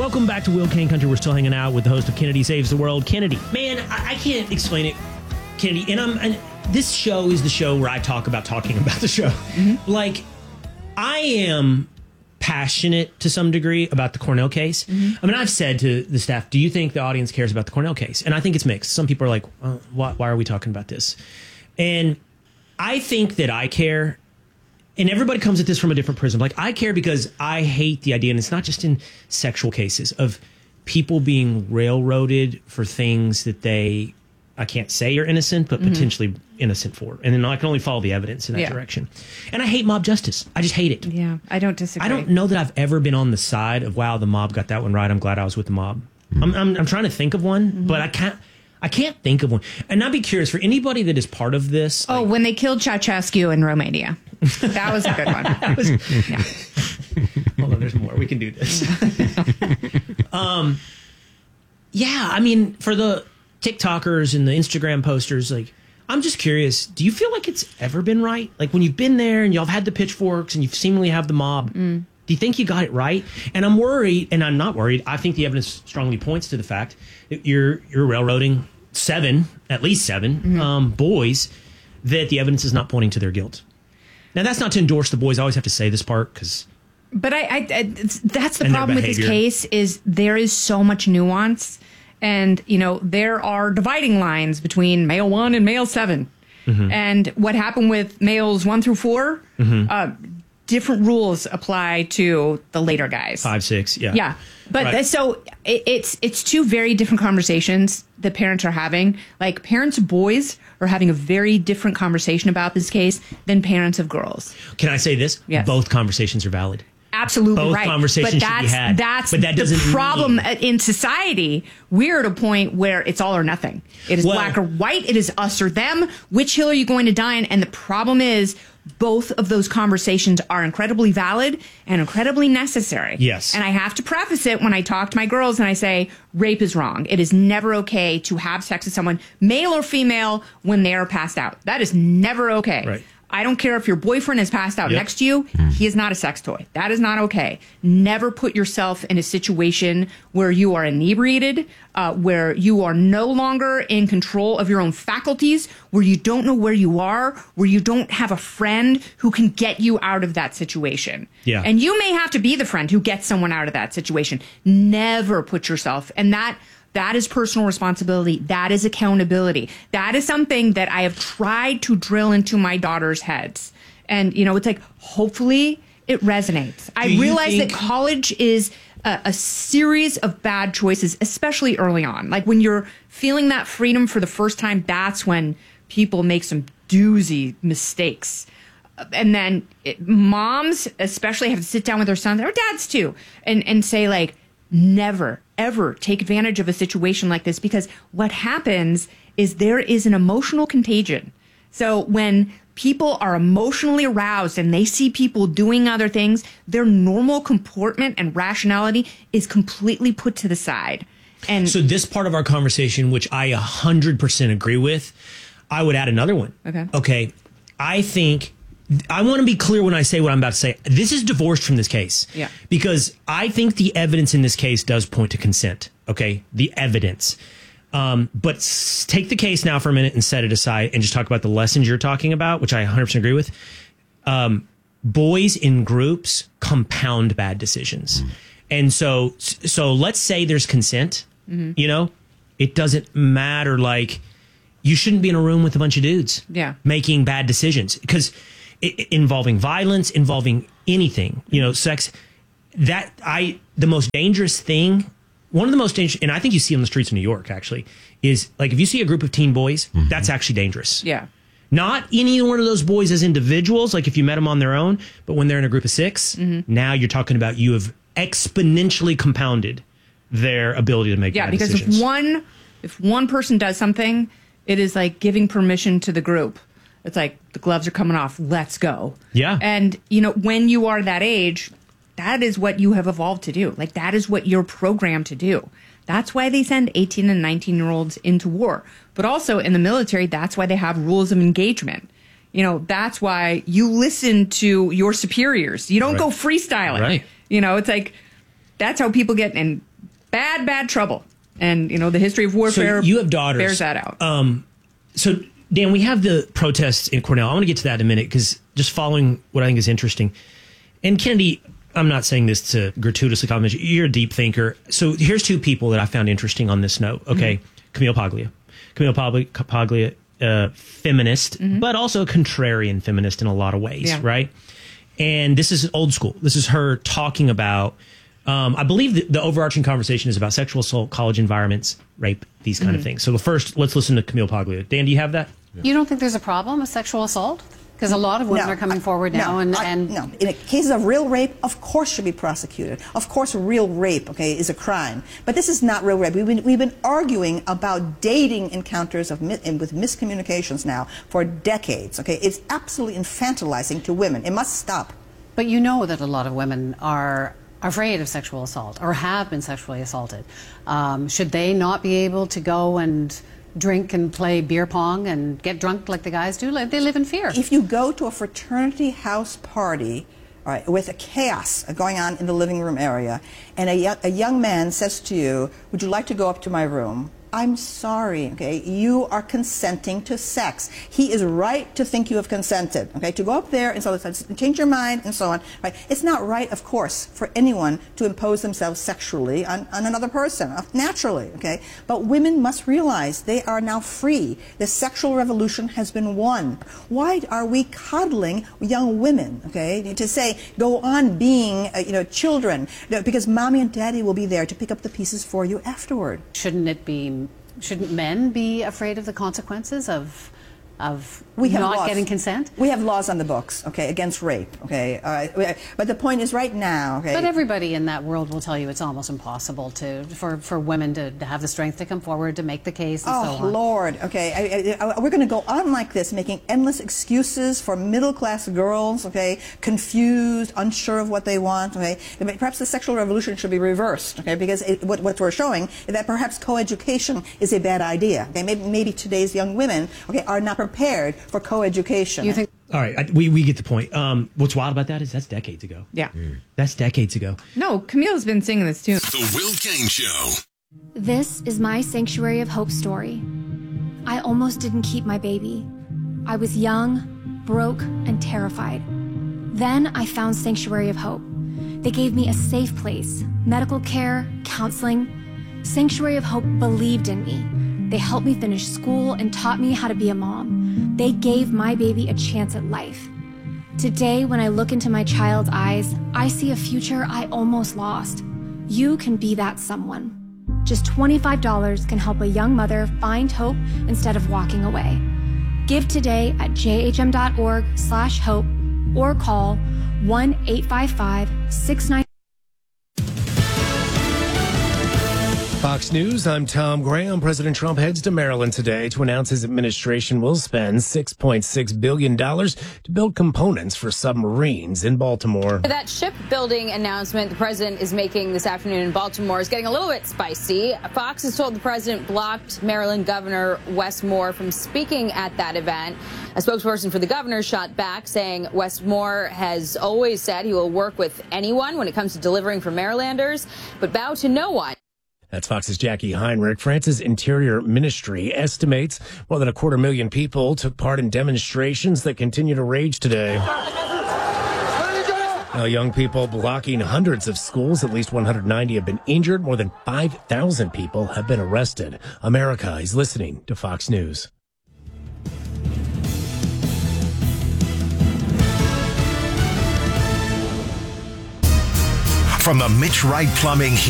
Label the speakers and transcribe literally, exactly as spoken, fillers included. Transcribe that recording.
Speaker 1: Welcome back to Will Kane Country. We're still hanging out with the host of Kennedy Saves the World, Kennedy. Man, I, I can't explain it, Kennedy. And I'm and this show is the show where I talk about talking about the show. Mm-hmm. Like, I am passionate to some degree about the Cornell case. Mm-hmm. I mean, I've said to the staff, do you think the audience cares about the Cornell case? And I think it's mixed. Some people are like, oh, why, why are we talking about this? And I think that I care. And everybody comes at this from a different prism. Like, I care because I hate the idea, and it's not just in sexual cases, of people being railroaded for things that they, I can't say are innocent, but mm-hmm. potentially innocent for. And then I can only follow the evidence in that yeah. direction. And I hate mob justice. I just hate it.
Speaker 2: Yeah, I don't disagree.
Speaker 1: I don't know that I've ever been on the side of, wow, the mob got that one right. I'm glad I was with the mob. Mm-hmm. I'm, I'm, I'm trying to think of one, mm-hmm. but I can't. I can't think of one. And I'd be curious, for anybody that is part of this.
Speaker 2: Oh, like, when they killed Ceausescu in Romania. That was a good one. That was,
Speaker 1: yeah. Hold on, there's more. We can do this. um, yeah, I mean, for the TikTokers and the Instagram posters, like, I'm just curious, do you feel like it's ever been right? Like, when you've been there and y'all have had the pitchforks and you seemingly have the mob, mm. do you think you got it right? And I'm worried, and I'm not worried. I think the evidence strongly points to the fact that you're you're railroading seven, at least seven, mm-hmm. um, boys that the evidence is not pointing to their guilt. Now, that's not to endorse the boys. I always have to say this part because...
Speaker 2: But I, I, I that's the problem with this case, is there is so much nuance. And, you know, there are dividing lines between male one and male seven. Mm-hmm. And what happened with males one through four... Mm-hmm. Uh, different rules apply to the later guys.
Speaker 1: Five, six, yeah.
Speaker 2: Yeah. But right. so it, it's it's two very different conversations that parents are having. Like, parents of boys are having a very different conversation about this case than parents of girls.
Speaker 1: Can I say this?
Speaker 2: Yes.
Speaker 1: Both conversations are valid.
Speaker 2: Absolutely
Speaker 1: Both
Speaker 2: right.
Speaker 1: conversations
Speaker 2: but
Speaker 1: should
Speaker 2: that's,
Speaker 1: be had.
Speaker 2: That's
Speaker 1: but that doesn't
Speaker 2: the problem
Speaker 1: mean...
Speaker 2: in society. We're at a point where it's all or nothing. It is
Speaker 1: well,
Speaker 2: black or white. It is us or them. Which hill are you going to die on? And the problem is, both of those conversations are incredibly valid and incredibly necessary.
Speaker 1: Yes.
Speaker 2: And I have to preface it when I talk to my girls and I say, rape is wrong. It is never okay to have sex with someone, male or female, when they are passed out. That is never okay.
Speaker 1: Right.
Speaker 2: I don't care if your boyfriend is passed out
Speaker 1: yep.
Speaker 2: next to you. He is not a sex toy. That is not okay. Never put yourself in a situation where you are inebriated, uh, where you are no longer in control of your own faculties, where you don't know where you are, where you don't have a friend who can get you out of that situation.
Speaker 1: Yeah.
Speaker 2: And you may have to be the friend who gets someone out of that situation. Never put yourself in that. That is personal responsibility. That is accountability. That is something that I have tried to drill into my daughter's heads. And, you know, it's like, hopefully it resonates. Do I realize think- that college is a, a series of bad choices, especially early on. Like, when you're feeling that freedom for the first time, that's when people make some doozy mistakes. And then it, moms especially have to sit down with their sons, or dads too, and, and say, like, never, ever take advantage of a situation like this, because what happens is there is an emotional contagion. So when people are emotionally aroused and they see people doing other things, their normal comportment and rationality is completely put to the side. And
Speaker 1: so this part of our conversation, which I one hundred percent agree with, I would add another one.
Speaker 2: Okay.
Speaker 1: Okay. I think... I want to be clear when I say what I'm about to say. This is divorced from this case.
Speaker 2: Yeah.
Speaker 1: Because I think the evidence in this case does point to consent. Okay. The evidence. Um, but s- take the case now for a minute and set it aside and just talk about the lessons you're talking about, which I one hundred percent agree with. Um, boys in groups compound bad decisions. Mm. And so, so let's say there's consent, mm-hmm. you know, it doesn't matter. Like, you shouldn't be in a room with a bunch of dudes
Speaker 2: yeah.
Speaker 1: making bad decisions, because It, involving violence, involving anything, you know, sex, that I, the most dangerous thing, one of the most dangerous, and I think you see on the streets of New York, actually, is like, if you see a group of teen boys, mm-hmm. that's actually dangerous.
Speaker 2: Yeah.
Speaker 1: Not any one of those boys as individuals, like if you met them on their own, but when they're in a group of six, mm-hmm. now you're talking about, you have exponentially compounded their ability to make
Speaker 2: yeah,
Speaker 1: bad
Speaker 2: because
Speaker 1: decisions.
Speaker 2: if one, if one person does something, it is like giving permission to the group. It's like, the gloves are coming off. Let's go.
Speaker 1: Yeah.
Speaker 2: And, you know, when you are that age, that is what you have evolved to do. Like, that is what you're programmed to do. That's why they send eighteen and nineteen year olds into war. But also in the military, that's why they have rules of engagement. You know, that's why you listen to your superiors. You don't
Speaker 1: right.
Speaker 2: go freestyling.
Speaker 1: Right.
Speaker 2: You know, it's like, that's how people get, and bad, bad trouble. And, you know, the history of warfare
Speaker 1: so you have daughters.
Speaker 2: bears that out.
Speaker 1: Um, so, Dan, we have the protests in Cornell. I want to get to that in a minute because just following what I think is interesting. And Kennedy, I'm not saying this to gratuitously compliment you. You're a deep thinker. So here's two people that I found interesting on this note. Okay, mm-hmm. Camille Paglia. Camille Paglia, Paglia uh, feminist, mm-hmm. but also a contrarian feminist in a lot of ways, yeah. right? And this is old school. This is her talking about, um, I believe the, the overarching conversation is about sexual assault, college environments, rape, these kind mm-hmm. of things. So first, let's listen to Camille Paglia. Dan, do you have that?
Speaker 3: You don't think there's a problem with sexual assault? Because a lot of women
Speaker 4: no,
Speaker 3: are coming
Speaker 4: I,
Speaker 3: forward now,
Speaker 4: no,
Speaker 3: and,
Speaker 4: I,
Speaker 3: and
Speaker 4: no. In a cases of real rape, of course, should be prosecuted. Of course, real rape, okay, is a crime. But this is not real rape. We've been we've been arguing about dating encounters of and with miscommunications now for decades. Okay, it's absolutely infantilizing to women. It must stop.
Speaker 3: But you know that a lot of women are afraid of sexual assault or have been sexually assaulted. Um, should they not be able to go and drink and play beer pong and get drunk like the guys do? Like, they live in fear.
Speaker 4: If you go to a fraternity house party, all right, with a chaos going on in the living room area, and a, a young man says to you, would you like to go up to my room? I'm sorry, okay, you are consenting to sex. He is right to think you have consented, okay, to go up there and so change your mind and so on, right? It's not right, of course, for anyone to impose themselves sexually on, on another person, naturally, okay? But women must realize they are now free. The sexual revolution has been won. Why are we coddling young women, okay, to say, go on being, uh, you know, children, because mommy and daddy will be there to pick up the pieces for you afterward.
Speaker 3: Shouldn't it be Shouldn't men be afraid of the consequences of of
Speaker 4: we have
Speaker 3: not
Speaker 4: laws.
Speaker 3: getting consent?
Speaker 4: We have laws on the books, okay, against rape, okay. Uh, but the point is, right now, okay.
Speaker 3: But everybody in that world will tell you it's almost impossible to for for women to, to have the strength to come forward to make the case. And
Speaker 4: oh
Speaker 3: so on.
Speaker 4: Lord, okay. I, I, we're going to go on like this, making endless excuses for middle-class girls, okay, confused, unsure of what they want, okay. Perhaps the sexual revolution should be reversed, okay, because it, what, what we're showing is that perhaps coeducation is a bad idea. Okay, maybe, maybe today's young women, okay, are not prepared for coeducation.
Speaker 3: You think?
Speaker 1: All right, I, we we get the point. Um, what's wild about that is that's decades ago.
Speaker 2: Yeah,
Speaker 1: mm. that's decades ago.
Speaker 2: No, Camille's been singing this tune.
Speaker 5: The Will Kane Show.
Speaker 6: This is my Sanctuary of Hope story. I almost didn't keep my baby. I was young, broke, and terrified. Then I found Sanctuary of Hope. They gave me a safe place, medical care, counseling. Sanctuary of Hope believed in me. They helped me finish school and taught me how to be a mom. They gave my baby a chance at life. Today, when I look into my child's eyes, I see a future I almost lost. You can be that someone. Just twenty-five dollars can help a young mother find hope instead of walking away. Give today at jhm.org slash hope or call one eight five five six nine.
Speaker 7: Fox News, I'm Tom Graham. President Trump heads to Maryland today to announce his administration will spend six point six billion dollars to build components for submarines in Baltimore.
Speaker 8: That shipbuilding announcement the president is making this afternoon in Baltimore is getting a little bit spicy. Fox has told the president blocked Maryland Governor Wes Moore from speaking at that event. A spokesperson for the governor shot back, saying Wes Moore has always said he will work with anyone when it comes to delivering for Marylanders, but bow to no one.
Speaker 7: That's Fox's Jackie Heinrich. France's Interior Ministry estimates more than a quarter million people took part in demonstrations that continue to rage today. Now, young people blocking hundreds of schools. At least one hundred ninety have been injured. More than five thousand people have been arrested. America is listening to Fox News.
Speaker 5: From the Mitch Wright Plumbing